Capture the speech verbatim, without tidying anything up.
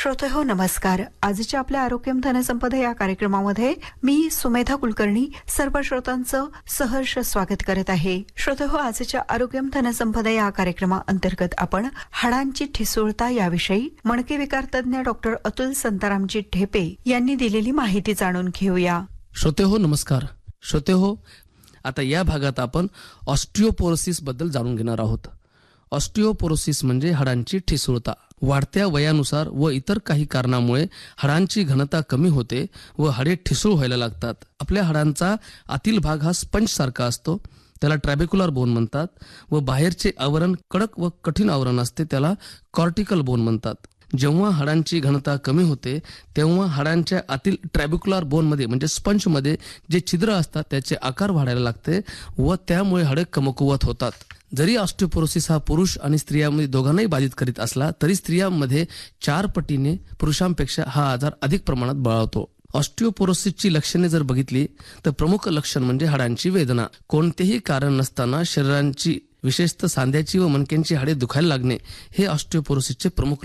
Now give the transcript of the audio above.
श्रोते हो नमस्कार. आजच्या आपल्या आरोग्यम धनसंपदा या कार्यक्रमामध्ये मी सुमेधा कुलकर्णी सर्व श्रोतांचं सहर्ष स्वागत करत आहे. श्रोते हो आजच्या आरोग्यम धनसंपदा या कार्यक्रमाअंतर्गत आपण हाडांची ठिसूळता याविषयी मणके विकार तज्ञ डॉक्टर अतुल संतारामजी ढेपे यांनी दिलेली माहिती जाणून घेऊया. श्रोते हो नमस्कार. श्रोते हो, आता या भागात आपण ऑस्टिओपोरोसिस बद्दल जाणून घेणार आहोत. ऑस्टिओपोरोसिस म्हणजे हाडांची ठिसूळता. वाढत्या वयानुसार व इतर काही कारणामुळे हाडांची घनता कमी होते व हाडे ठिसूळ व्हायला लागतात. आपल्या हाडांचा आतील भाग हा स्पंज सारखा असतो, त्याला ट्रॅबिक्युलर बोन म्हणतात, व बाहेरचे आवरण कडक व कठीण आवरण असते, त्याला कॉर्टिकल बोन म्हणतात. जेव्हा हाडांची घनता कमी होते तेव्हा हाडांच्या आतील ट्रॅबिक्युलर बोनमध्ये म्हणजे स्पंजमध्ये जे छिद्र असतात त्याचे आकार वाढायला लागते व त्यामुळे हाडे कमकुवत होतात. जरी ऑस्टिओपोरोसिस हा पुरुष आणि स्त्रियांमध्ये दोघांनाही बाधित करीत असला तरी स्त्रियांमध्ये चार पटीने पुरुषांपेक्षा हा आजार अधिक प्रमाणात बळावतो. ऑस्टिओपोरोसिसची लक्षणे जर बघितली तर प्रमुख लक्षण म्हणजे हाडांची वेदना. कोणतेही कारण नसताना शरीरांची विशेषतः सांध्याची व मणक्यांची हाडे दुखायला लागणे हे ऑस्टिओपोरोसिसचे प्रमुख